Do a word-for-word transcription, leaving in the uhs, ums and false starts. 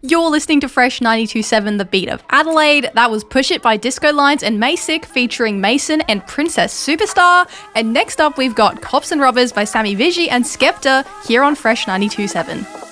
You're listening to Fresh ninety-two point seven The Beat of Adelaide. That was Push It by Disco Lines and Masick featuring Mason and Princess Superstar. And next up we've got Cops and Robbers by Sammy Vigi and Skepta here on Fresh ninety-two point seven.